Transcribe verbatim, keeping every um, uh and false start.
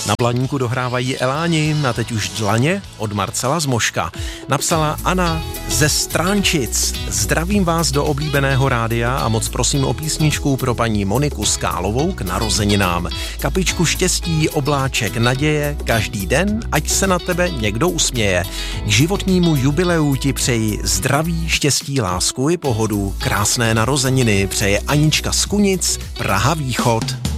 Na Blaníku dohrávají Eláni a teď už dlaně od Marcela Zmoška. Napsala Anna ze Stránčic. Zdravím vás do oblíbeného rádia a moc prosím o písničku pro paní Moniku Skálovou k narozeninám. Kapičku štěstí, obláček naděje, každý den, ať se na tebe někdo usměje. K životnímu jubileu ti přeji zdraví, štěstí, lásku i pohodu. Krásné narozeniny přeje Anička z Kunic, Praha Východ.